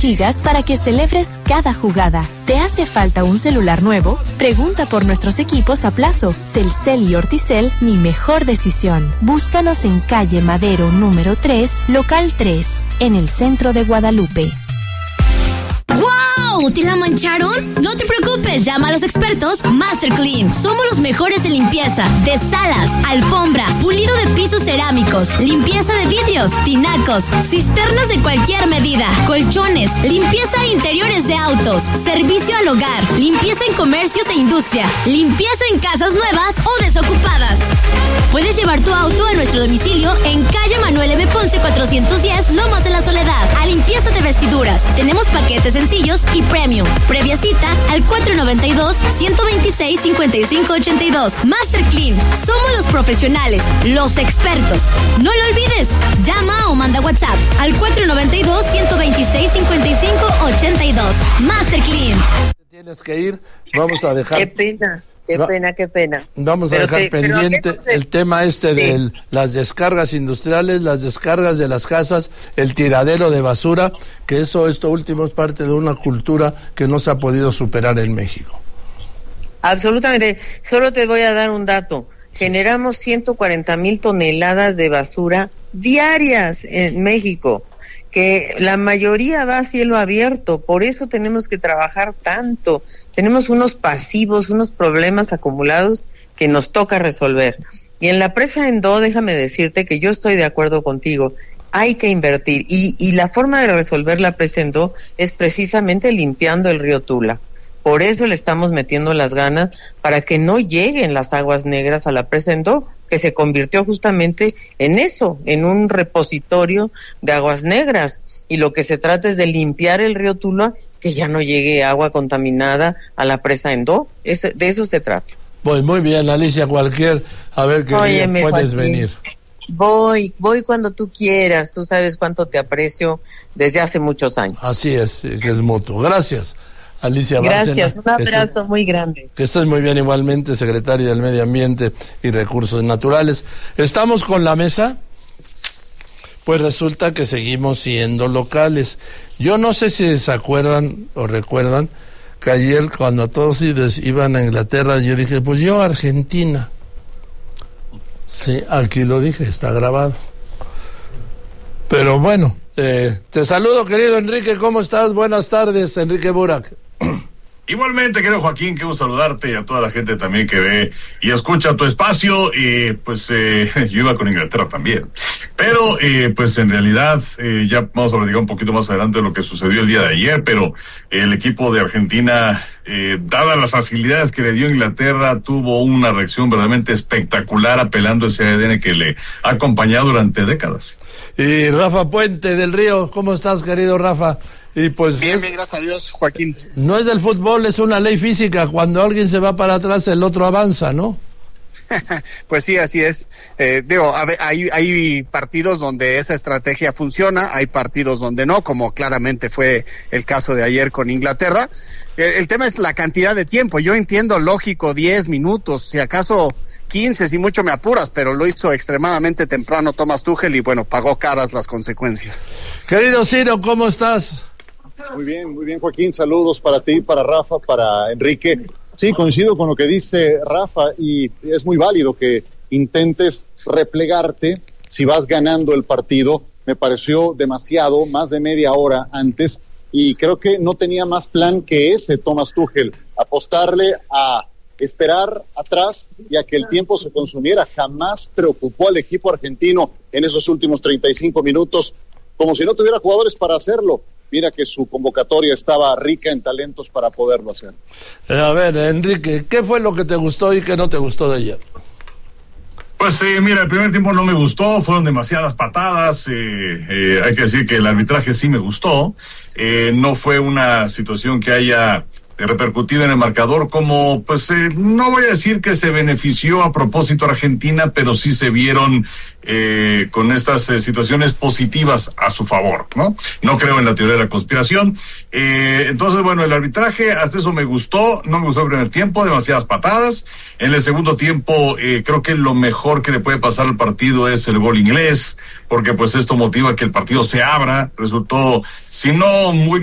gigas para que celebres cada jugada. ¿Te hace falta un celular nuevo? Pregunta por nuestros equipos a plazo. Telcel y Orticel, mi mejor decisión. Búscanos en calle Madero número 3, local 3, en el centro de Guadalupe. ¡Wow! ¿Te la mancharon? No te preocupes, llama a los expertos Master Clean. Somos los mejores en limpieza de salas, alfombras, pulido de pisos cerámicos, limpieza de vidrios, tinacos, cisternas de cualquier medida, colchones, limpieza de interiores de autos, servicio al hogar, limpieza en comercios e industria, limpieza en casas nuevas o desocupadas. Puedes llevar tu auto a nuestro domicilio en calle Manuel M. Ponce 410, Lomas de la Soledad, a limpieza de vestiduras. Tenemos paquetes sencillos y premium. Previa cita al 492-126-5582. Master Clean. Somos los profesionales, los expertos. No lo olvides. Llama o manda WhatsApp al 492-126-5582. Master Clean. Tienes que ir. Vamos a dejar. Qué pena. Qué pena. Vamos a dejar pendiente el tema de las descargas industriales, las descargas de las casas, el tiradero de basura, que esto último es parte de una cultura que no se ha podido superar en México. Absolutamente. Solo te voy a dar un dato. Generamos 140,000 toneladas de basura diarias en México, que la mayoría va a cielo abierto. Por eso tenemos que trabajar tanto. Tenemos unos pasivos, unos problemas acumulados que nos toca resolver. Y en la presa Endó, déjame decirte que yo estoy de acuerdo contigo. Hay que invertir. Y la forma de resolver la presa Endó es precisamente limpiando el río Tula. Por eso le estamos metiendo las ganas para que no lleguen las aguas negras a la presa Endó, que se convirtió justamente en eso, en un repositorio de aguas negras. Y lo que se trata es de limpiar el río Tula, que ya no llegue agua contaminada a la presa Endó. De eso se trata. Muy bien, Alicia, a ver qué día puedes Joaquín, venir. Voy cuando tú quieras. Tú sabes cuánto te aprecio desde hace muchos años. Así es, que es mutuo. Gracias, Alicia Bárcena. Gracias, un abrazo muy grande. Que estés muy bien igualmente, secretaria del Medio Ambiente y Recursos Naturales. ¿Estamos con la mesa? Pues resulta que seguimos siendo locales. Yo no sé si se acuerdan o recuerdan que ayer cuando todos iban a Inglaterra, yo dije, pues yo Argentina. Sí, aquí lo dije, está grabado. Pero bueno, te saludo, querido Enrique, ¿cómo estás? Buenas tardes, Enrique Burak. Igualmente, querido Joaquín, quiero saludarte y a toda la gente también que ve y escucha tu espacio. Y pues yo iba con Inglaterra también, pero pues en realidad ya vamos a platicar un poquito más adelante de lo que sucedió el día de ayer, pero el equipo de Argentina, dadas las facilidades que le dio Inglaterra, tuvo una reacción verdaderamente espectacular, apelando a ese ADN que le ha acompañado durante décadas. Y Rafa Puente del Río, ¿cómo estás, querido Rafa? Y pues bien, gracias a Dios, Joaquín. No es del fútbol, es una ley física. Cuando alguien se va para atrás, el otro avanza, ¿no? Pues sí, así es. Hay partidos donde esa estrategia funciona, hay partidos donde no, como claramente fue el caso de ayer con Inglaterra. El tema es la cantidad de tiempo. Yo entiendo, lógico, 10 minutos, si acaso 15, si mucho me apuras, pero lo hizo extremadamente temprano Thomas Tuchel y bueno, pagó caras las consecuencias. Querido Ciro, ¿cómo estás? Muy bien, Joaquín. Saludos para ti, para Rafa, para Enrique. Sí, coincido con lo que dice Rafa y es muy válido que intentes replegarte si vas ganando el partido. Me pareció demasiado, más de media hora antes, y creo que no tenía más plan que ese Thomas Tuchel, apostarle a esperar atrás y a que el tiempo se consumiera. Jamás preocupó al equipo argentino en esos últimos 35 minutos, como si no tuviera jugadores para hacerlo. Mira que su convocatoria estaba rica en talentos para poderlo hacer. A ver, Enrique, ¿qué fue lo que te gustó y qué no te gustó de ayer? Pues mira, el primer tiempo no me gustó, fueron demasiadas patadas, hay que decir que el arbitraje sí me gustó, no fue una situación que haya repercutido en el marcador como, pues no voy a decir que se benefició a propósito Argentina, pero sí se vieron con estas situaciones positivas a su favor, ¿no? No creo en la teoría de la conspiración. Entonces, bueno, el arbitraje, hasta eso me gustó, no me gustó el primer tiempo, demasiadas patadas. En el segundo tiempo, creo que lo mejor que le puede pasar al partido es el gol inglés, porque pues esto motiva que el partido se abra. Resultó, si no muy